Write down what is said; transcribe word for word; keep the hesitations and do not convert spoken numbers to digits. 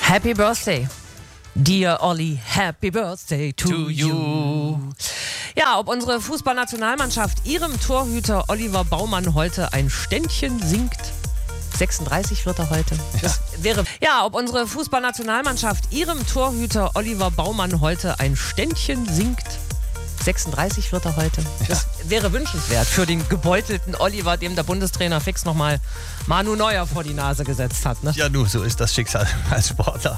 Happy Birthday, dear Olli, happy birthday to, To you. you. Ja, ob unsere Fußballnationalmannschaft ihrem Torhüter Oliver Baumann heute ein Ständchen singt. sechsunddreißig wird er heute. Das wäre, ja, ob unsere Fußballnationalmannschaft ihrem Torhüter Oliver Baumann heute ein Ständchen singt. sechsunddreißig wird er heute. Das wäre wünschenswert für den gebeutelten Oliver, dem der Bundestrainer fix nochmal Manu Neuer vor die Nase gesetzt hat. Ne? Ja, nun, so ist das Schicksal als Sportler.